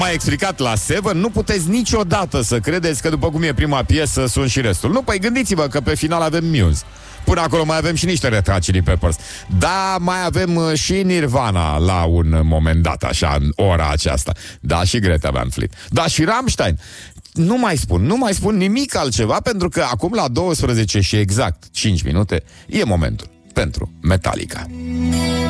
Mai explicat la Seven, nu puteți niciodată să credeți că după cum e prima piesă sunt și restul. Nu, păi gândiți-vă că pe final avem Muse. Până acolo mai avem și niște Red Hot Chili Peppers. Da, mai avem și Nirvana la un moment dat, așa, în ora aceasta. Da, și Greta Van Fleet. Da, și Rammstein. Nu mai spun nimic altceva, pentru că acum la 12 și exact 5 minute e momentul pentru Metallica.